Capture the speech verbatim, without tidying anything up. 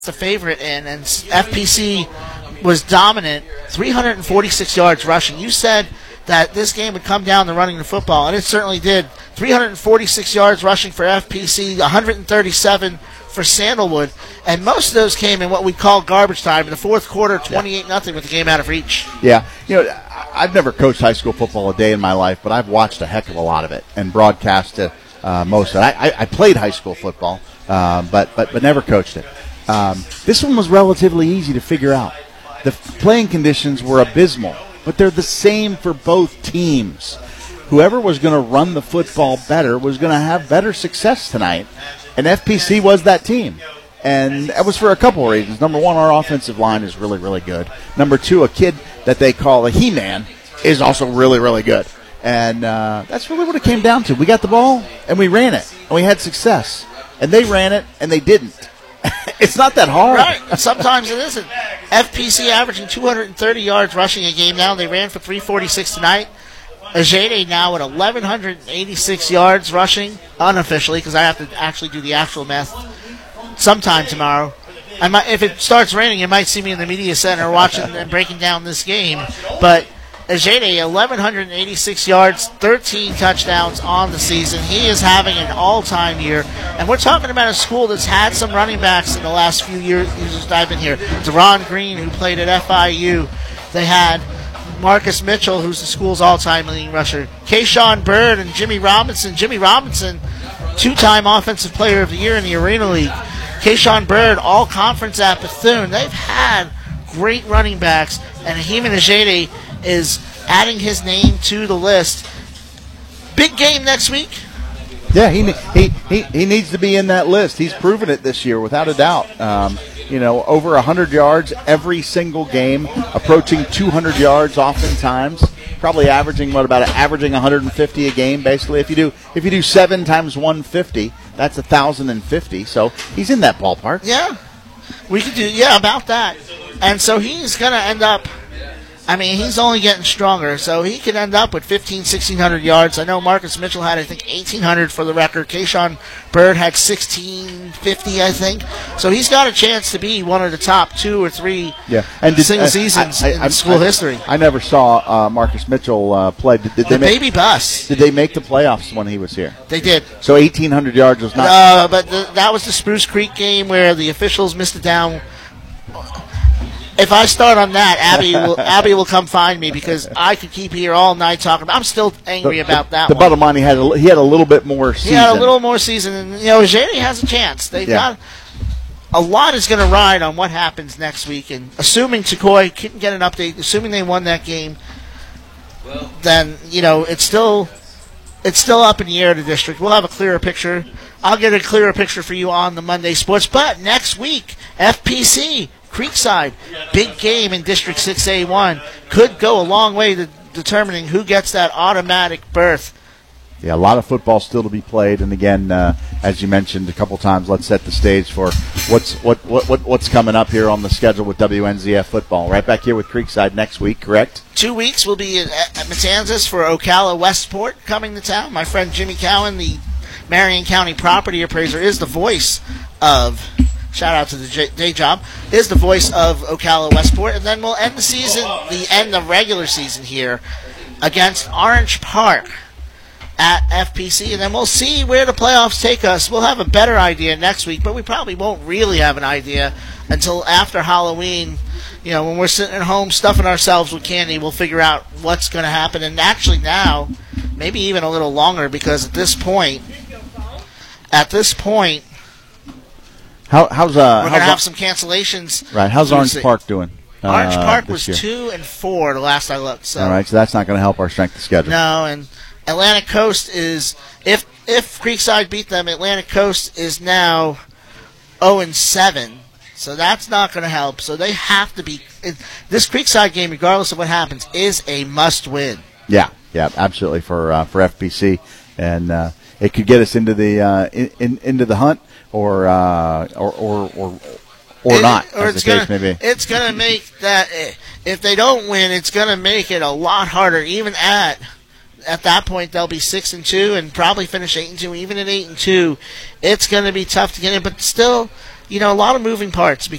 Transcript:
the favorite in, and F P C was dominant, three hundred forty-six yards rushing. You said that this game would come down to running the football, and it certainly did. three hundred forty-six yards rushing for F P C, one hundred thirty-seven for Sandalwood, and most of those came in what we call garbage time in the fourth quarter, twenty-eight nothing with the game out of reach. Yeah, you know, I've never coached high school football a day in my life, but I've watched a heck of a lot of it and broadcast it, uh, most of it. I, I, I played high school football, uh, but, but but never coached it. Um, this one was relatively easy to figure out. The playing conditions were abysmal, but they're the same for both teams. Whoever was going to run the football better was going to have better success tonight, and F P C was that team. And that was for a couple of reasons. Number one, our offensive line is really, really good. Number two, a kid that they call a He-Man is also really, really good. And uh, that's really what it came down to. We got the ball, and we ran it, and we had success. And they ran it, and they didn't. It's not that hard. Right. Sometimes it isn't. F P C averaging two hundred thirty yards rushing a game now. They ran for three forty-six tonight. Ajede now at eleven eighty-six yards rushing, unofficially, because I have to actually do the actual math sometime tomorrow. I might, if it starts raining, you might see me in the media center watching and breaking down this game. But Ajede, eleven eighty-six yards, thirteen touchdowns on the season. He is having an all-time year. And we're talking about a school that's had some running backs in the last few years that I've been here. Deron Green, who played at F I U. They had Marcus Mitchell, who's the school's all-time leading rusher. Kayshawn Bird and Jimmy Robinson. Jimmy Robinson, two-time Offensive Player of the Year in the Arena League. Kayshawn Bird, all-conference at Bethune. They've had great running backs, and Hakeem Ajede is adding his name to the list. Big game next week. Yeah, he he he, he needs to be in that list. He's proven it this year, without a doubt. Um, you know, over one hundred yards every single game, approaching two hundred yards oftentimes. Probably averaging what about averaging one hundred fifty a game, basically. If you do if you do seven times one hundred fifty, that's one thousand fifty. So he's in that ballpark. Yeah, we could do yeah about that. And so he's going to end up. I mean, he's only getting stronger, so he could end up with fifteen, sixteen hundred yards. I know Marcus Mitchell had, I think, eighteen hundred for the record. Kayshawn Bird had sixteen fifty, I think. So he's got a chance to be one of the top two or three yeah. and did, single uh, seasons I, I, in I, school I, history. I never saw uh, Marcus Mitchell uh, play. Did, did they the make, baby bus. Did they make the playoffs when he was here? They did. So eighteen hundred yards was not. Uh, but the, that was the Spruce Creek game where the officials missed it down. If I start on that, Abby will Abby will come find me because I could keep here all night talking. I'm still angry the, about that the, the one. bottom line, he had a, he had a little bit more season. He had a little more season, and you know, Ajede has a chance. They've yeah. got a lot is going to ride on what happens next week, and assuming Tukoi can get an update, assuming they won that game, then you know it's still it's still up in the air. The district. We'll have a clearer picture. I'll get a clearer picture for you on the Monday Sports. But next week, F P C. Creekside, big game in District six A one, could go a long way to determining who gets that automatic berth. Yeah, a lot of football still to be played, and again, uh, as you mentioned a couple times, let's set the stage for what's what, what, what what's coming up here on the schedule with W N Z F football. Right back here with Creekside next week, correct? Two weeks we'll be at, at Matanzas for Ocala Westport coming to town. My friend Jimmy Cowan, the Marion County property appraiser, is the voice of. Shout out to the J- day job, is the voice of Ocala Westport. And then we'll end the season, the end of regular season here, against Orange Park at F P C. And then we'll see where the playoffs take us. We'll have a better idea next week, but we probably won't really have an idea until after Halloween. You know, when we're sitting at home stuffing ourselves with candy, we'll figure out what's going to happen. And actually now, maybe even a little longer, because at this point, at this point, How, how's uh? We're how's gonna have some cancellations. Right. How's Orange Park doing? Orange uh, Park was year? two and four the last I looked. So. All right, so that's not going to help our strength of schedule. No, and Atlantic Coast is if if Creekside beat them, Atlantic Coast is now zero and seven. So that's not going to help. So they have to be. It, this Creekside game, regardless of what happens, is a must-win. Yeah, yeah, absolutely for uh, for F P C, and uh, it could get us into the uh, in, in, into the hunt. Or, uh, or or or or it, not, or as it's the case gonna, may be. It's going to make that if they don't win, it's going to make it a lot harder. Even at at that point, they'll be six and two and probably finish eight and two. Even at eight and two, it's going to be tough to get in. But still, you know, a lot of moving parts